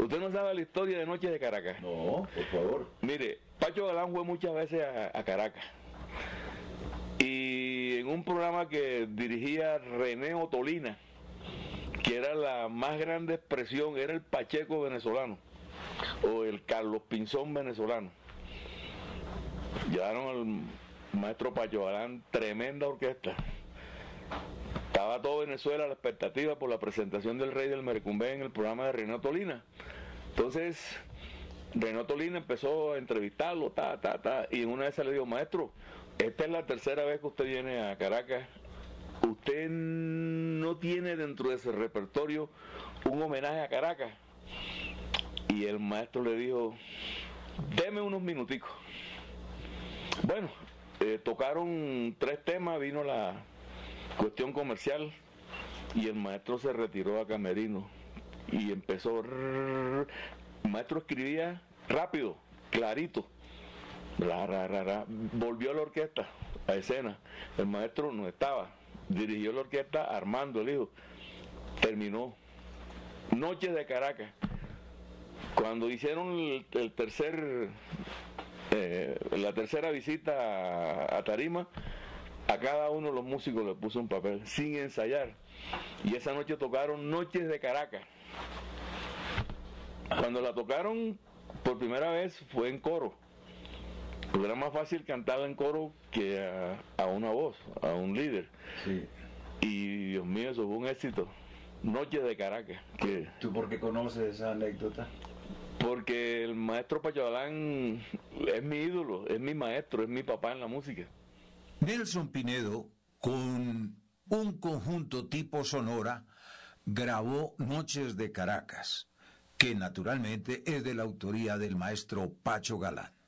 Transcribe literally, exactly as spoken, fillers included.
Usted no sabe la historia de Noches de Caracas. No, por favor. Mire, Pacho Galán fue muchas veces a, a Caracas. Y en un programa que dirigía René Otolina, que era la más grande expresión, era el Pacheco venezolano, o el Carlos Pinzón venezolano. Llevaron al maestro Pacho Galán, tremenda orquesta. Estaba todo Venezuela a la expectativa por la presentación del Rey del Merecumbé en el programa de René Otolina. Entonces, René Otolina empezó a entrevistarlo, ta, ta, ta, y en una vez le dijo, maestro, esta es la tercera vez que usted viene a Caracas. ¿Usted no tiene dentro de ese repertorio un homenaje a Caracas? Y el maestro le dijo, deme unos minuticos. Bueno, eh, tocaron tres temas, vino la cuestión comercial y el maestro se retiró a camerino y empezó. El maestro escribía rápido, clarito. Ra, ra, ra, ra. Volvió a la orquesta, a escena. El maestro no estaba. Dirigió la orquesta Armando, el hijo. Terminó. Noches de Caracas. Cuando hicieron el, el tercer, eh, la tercera visita a, a Tarima, a cada uno de los músicos le puso un papel, sin ensayar. Y esa noche tocaron Noches de Caracas. Cuando la tocaron por primera vez fue en coro. Porque era más fácil cantarla en coro que a, a una voz, a un líder. Sí. Y Dios mío, eso fue un éxito. Noches de Caracas. Que, ¿Tú por qué conoces esa anécdota? Porque el maestro Pacho Galán es mi ídolo, es mi maestro, es mi papá en la música. Nelson Pinedo, con un conjunto tipo Sonora, grabó Noches de Caracas, que naturalmente es de la autoría del maestro Pacho Galán.